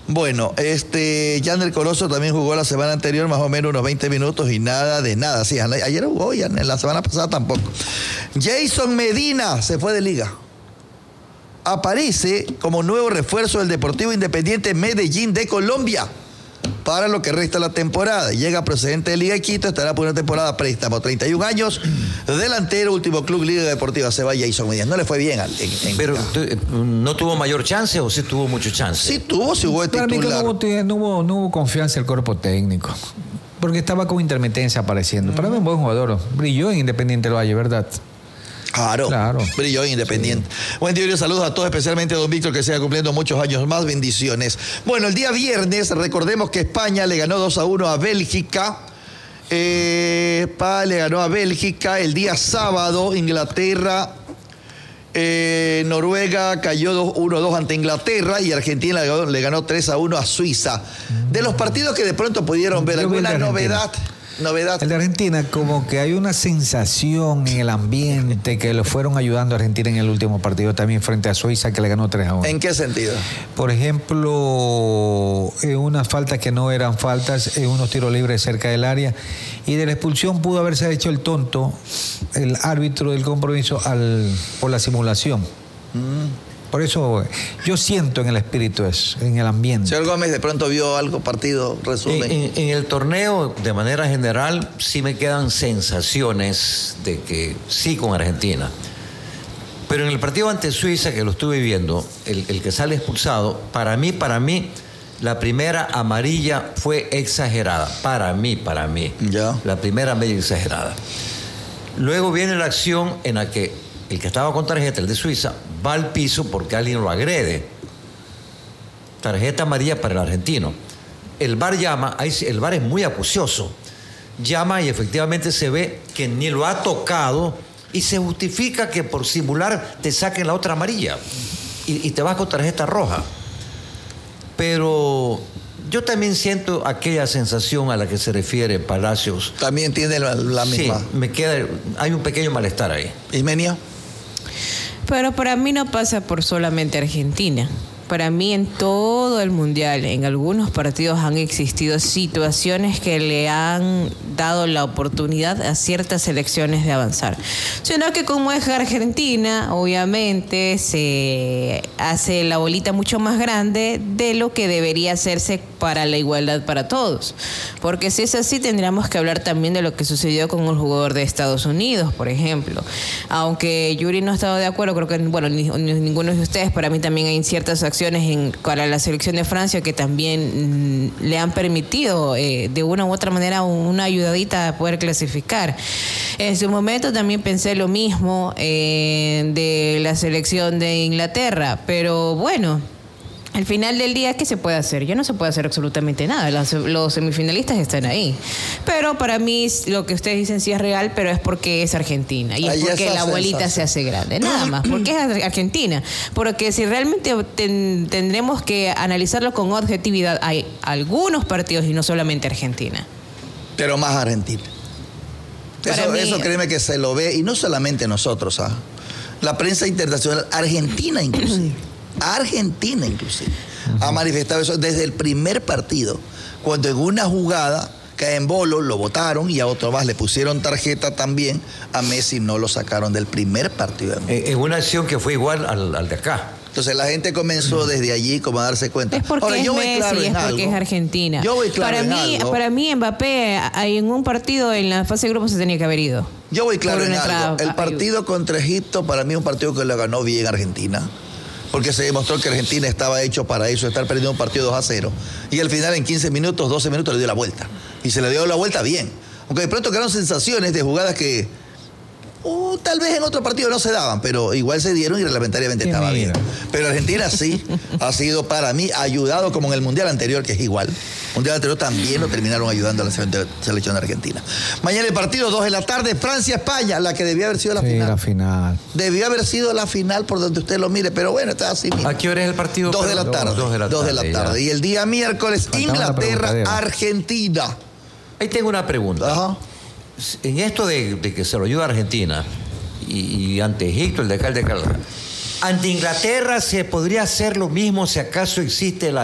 Bueno, Yander Corozo también jugó la semana anterior más o menos unos 20 minutos y nada de nada. Sí, ayer jugó, ya en la semana pasada tampoco. Jason Medina se fue de liga. Aparece como nuevo refuerzo del Deportivo Independiente Medellín de Colombia para lo que resta la temporada. Llega procedente de Liga de Quito, estará por una temporada préstamo. 31 años, delantero, último club Liga Deportiva, se va Jason Medina. No le fue bien Pero ¿no tuvo mayor chance o sí tuvo mucho chance? Sí tuvo, sí jugó de titular. No hubo confianza en el cuerpo técnico, porque estaba con intermitencia apareciendo. Para mí un buen jugador, brilló en Independiente del Valle, ¿verdad? Claro. Brilló Independiente. Sí. Buen día, saludos a todos, especialmente a don Víctor, que siga cumpliendo muchos años más. Bendiciones. Bueno, el día viernes, recordemos que España le ganó 2-1 a Bélgica. Le ganó a Bélgica. El día sábado, Inglaterra, Noruega cayó 1-2 ante Inglaterra y Argentina le ganó 3-1 a Suiza. De los partidos que de pronto pudieron ver, ¿alguna novedad? El de Argentina, como que hay una sensación en el ambiente que lo fueron ayudando a Argentina en el último partido también frente a Suiza, que le ganó 3-1. ¿En qué sentido? Por ejemplo, unas faltas que no eran faltas, unos tiros libres cerca del área, y de la expulsión pudo haberse hecho el tonto el árbitro del compromiso por la simulación. Por eso yo siento en el espíritu eso, en el ambiente. Señor Gómez, ¿de pronto vio algo partido, resumen? En el torneo, de manera general, sí me quedan sensaciones de que sí con Argentina. Pero en el partido ante Suiza, que lo estuve viendo, el que sale expulsado, para mí, la primera amarilla fue exagerada. Para mí. Ya. La primera medio exagerada. Luego viene la acción en la que el que estaba con tarjeta, el de Suiza, va al piso porque alguien lo agrede. Tarjeta amarilla para el argentino. El VAR llama, el VAR es muy acucioso. Llama y efectivamente se ve que ni lo ha tocado y se justifica que por simular te saquen la otra amarilla y te vas con tarjeta roja. Pero yo también siento aquella sensación a la que se refiere Palacios. También tiene la misma. Sí, hay un pequeño malestar ahí. ¿Ismenia? Pero para mí no pasa por solamente Argentina. Para mí en todo el mundial, en algunos partidos han existido situaciones que le han dado la oportunidad a ciertas selecciones de avanzar. Sino que como es Argentina, obviamente se hace la bolita mucho más grande de lo que debería hacerse para la igualdad para todos. Porque si es así, tendríamos que hablar también de lo que sucedió con un jugador de Estados Unidos, por ejemplo. Aunque Yuri no ha estado de acuerdo, creo que ninguno de ustedes, para mí también hay ciertas acciones para la selección de Francia que también le han permitido de una u otra manera una ayudadita a poder clasificar. En su momento también pensé lo mismo de la selección de Inglaterra, pero bueno, al final del día, ¿qué se puede hacer? Ya no se puede hacer absolutamente nada. Los semifinalistas están ahí. Pero para mí, lo que ustedes dicen sí es real, pero es porque es Argentina. Y es porque la bolita se hace grande. Nada más. Porque es Argentina. Porque si realmente tendremos que analizarlo con objetividad, hay algunos partidos y no solamente Argentina. Pero más Argentina. Eso créeme que se lo ve, y no solamente nosotros, la prensa internacional, Argentina inclusive. Ha manifestado eso desde el primer partido, cuando en una jugada cae en bolo, lo votaron y a otro más le pusieron tarjeta también. A Messi no lo sacaron del primer partido. En una acción que fue igual al de acá. Entonces la gente comenzó desde allí como a darse cuenta. Es porque es Messi, es porque es Argentina. Yo voy claro en algo. Para mí Mbappé en un partido en la fase de grupos se tenía que haber ido. Yo voy claro en algo. El partido contra Egipto para mí es un partido que lo ganó bien Argentina. Porque se demostró que Argentina estaba hecho para eso, estar perdiendo un partido 2-0. Y al final, en 15 minutos, 12 minutos, le dio la vuelta. Y se le dio la vuelta bien. Aunque de pronto quedaron sensaciones de jugadas que tal vez en otro partido no se daban, pero igual se dieron y reglamentariamente estaba bien. Pero Argentina sí ha sido para mí ayudado, como en el Mundial anterior, que es igual. El Mundial anterior también lo terminaron ayudando a la selección de Argentina. Mañana el partido, 2 de la tarde, Francia-España, la que debía haber sido la final. La final. Debió haber sido la final por donde usted lo mire, pero bueno, está así mismo. ¿A qué hora es el partido? 2 de la tarde. 2 de la tarde. Y el día miércoles, Inglaterra-Argentina. Ahí tengo una pregunta. Ajá. En esto de que se lo ayuda a Argentina y ante Egipto, el de acá, ante Inglaterra, ¿se podría hacer lo mismo si acaso existe la